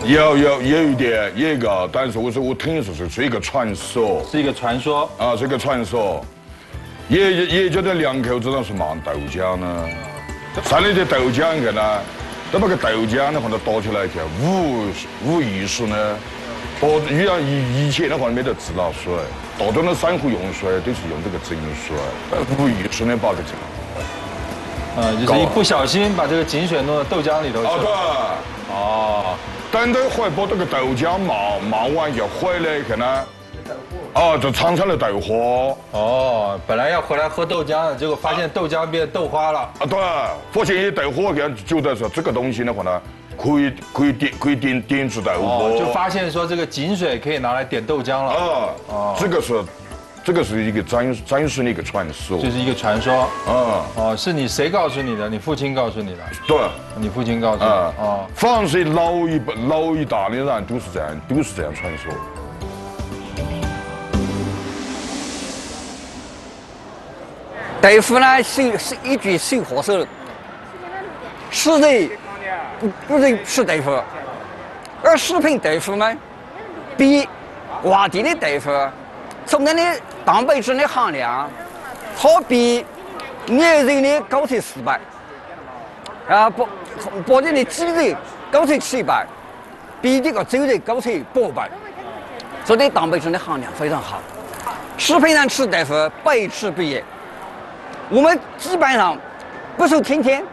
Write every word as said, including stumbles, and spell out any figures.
有有有一点，有一个，但是我说我听说是是一个传说， 是一个传说啊，是一个传说。也也觉得两口子那是忙豆浆呢，上来的豆浆去呢，那把个豆浆的话呢倒起来去，无无意识呢，倒遇到以以前的话没得自来水，大多的珊瑚用水都是用这个井水，无意识的把这个， 呃，就是一不小心把这个井水弄到豆浆里头去了。 啊对， 哦， 等到后来把这个豆浆冒冒完以后回来去呢。哦，就产生了豆花。 哦，本来要回来喝豆浆的，结果发现豆浆变豆花了。 啊，对，发现豆花给觉得说这个东西的话呢，可以可以点可以点点制豆花。 哦，就发现说这个井水可以拿来点豆浆了。 啊，哦，这个是，这个是一个真真实的一个传说。 就是一个传说。 啊， 哦，是你谁告诉你的？你父亲告诉你的？ 对， 你父亲告诉你。哦， 凡是老一老一代的人都是这样，都是这样传说。 豆腐呢是是一句水话说，吃人不不能吃豆腐，而食品豆腐呢，比外地的豆腐从它的蛋白质的含量，好比牛肉的高出四倍，啊不，把这的鸡肉高出七倍，比这个猪肉高出八倍，所以蛋白质的含量非常好。食品上吃豆腐百吃不厌。我们基本上不是天天